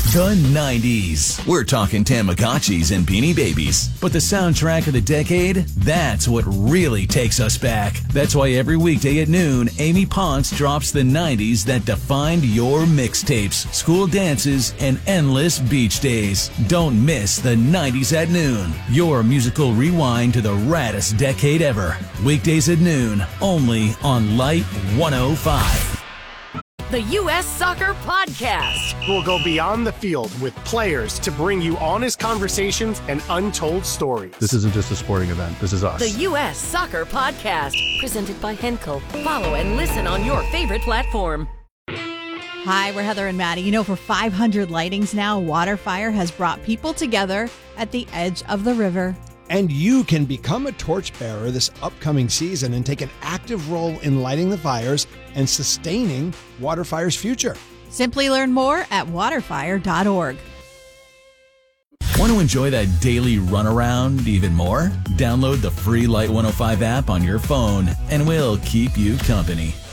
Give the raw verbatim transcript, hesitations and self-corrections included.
The nineties. We're talking Tamagotchis and Beanie Babies. But the soundtrack of the decade, that's what really takes us back. That's why every weekday at noon, Amy Ponce drops the nineties that defined your mixtapes, school dances, and endless beach days. Don't miss the nineties at noon. Your musical rewind to the raddest decade ever. Weekdays at noon, only on Light one oh five. The U S Soccer Podcast. We'll go beyond the field with players to bring you honest conversations and untold stories. This isn't just a sporting event. This is us. The U S Soccer Podcast. Presented by Henkel. Follow and listen on your favorite platform. Hi, we're Heather and Maddie. You know, for five hundred lightings now, Waterfire has brought people together at the edge of the river. And you can become a torchbearer this upcoming season and take an active role in lighting the fires and sustaining Waterfire's future. Simply learn more at waterfire dot org. Want to enjoy that daily runaround even more? Download the free Light one oh five app on your phone, and we'll keep you company.